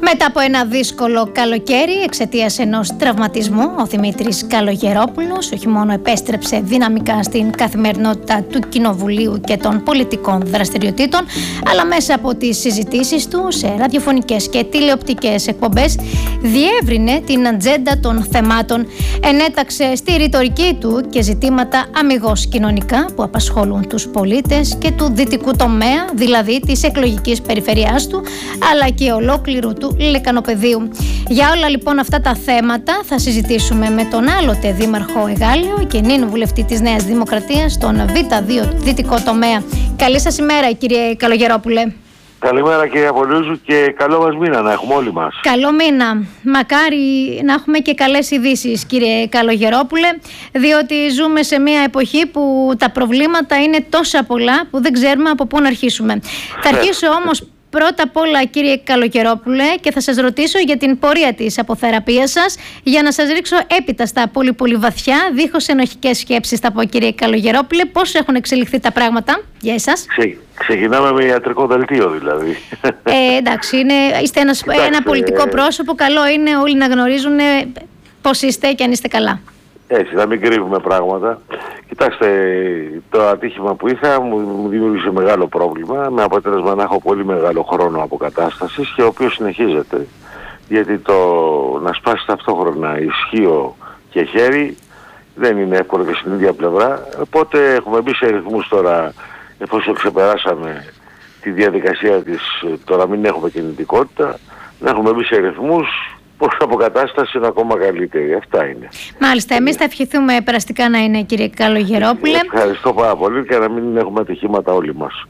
Μετά από ένα δύσκολο καλοκαίρι εξαιτίας ενός τραυματισμού, ο Δημήτρης Καλογερόπουλος όχι μόνο επέστρεψε δυναμικά στην καθημερινότητα του Κοινοβουλίου και των πολιτικών δραστηριοτήτων, αλλά μέσα από τις συζητήσεις του σε ραδιοφωνικές και τηλεοπτικές εκπομπές διεύρυνε την ατζέντα των θεμάτων, ενέταξε στη ρητορική του και ζητήματα αμιγώς κοινωνικά που απασχολούν τους πολίτες και του δυτικού τομέα, δηλαδή της εκλογικής περιφερειάς του, αλλά και ολόκληρου του Λεκανοπεδίου. Για όλα λοιπόν αυτά τα θέματα θα συζητήσουμε με τον άλλοτε Δήμαρχο Εγάλεο και νυν βουλευτή της Νέας Δημοκρατίας, τον Β2 δυτικό τομέα. Καλή σας ημέρα, κύριε Καλογερόπουλε. Καλημέρα, κύριε Απολύζου, και καλό μας μήνα να έχουμε όλοι μας. Καλό μήνα. Μακάρι να έχουμε και καλές ειδήσεις, κύριε Καλογερόπουλε, διότι ζούμε σε μια εποχή που τα προβλήματα είναι τόσα πολλά που δεν ξέρουμε από πού να αρχίσουμε. Θα αρχίσω όμως πρώτα απ' όλα, κύριε Καλογερόπουλε, και θα σας ρωτήσω για την πορεία της αποθεραπείας σας, για να σας ρίξω έπειτα στα πολύ βαθιά, δίχως ενοχικές σκέψεις θα πω, κύριε Καλογερόπουλε, πώς έχουν εξελιχθεί τα πράγματα για εσάς. Ξεκινάμε με ιατρικό δελτίο δηλαδή. Εντάξει, είστε ένα πολιτικό πρόσωπο, καλό είναι όλοι να γνωρίζουν πώς είστε και αν είστε καλά. Έτσι, να μην κρύβουμε πράγματα. Κοιτάξτε, το ατύχημα που είχα μου δημιούργησε μεγάλο πρόβλημα, με αποτέλεσμα να έχω πολύ μεγάλο χρόνο αποκατάστασης, και ο οποίος συνεχίζεται. Γιατί το να σπάσει ταυτόχρονα ισχύο και χέρι δεν είναι εύκολο και στην ίδια πλευρά. Οπότε έχουμε μπει σε ρυθμούς τώρα, εφόσον ξεπεράσαμε τη διαδικασία της, τώρα μην έχουμε κινητικότητα, να έχουμε μπει σε ρυθμούς πως η αποκατάσταση είναι ακόμα καλύτερη. Αυτά είναι. Μάλιστα. Εμείς θα ευχηθούμε περαστικά να είναι, κύριε Καλογερόπουλε. Ευχαριστώ πάρα πολύ, και να μην έχουμε ατυχήματα όλοι μας.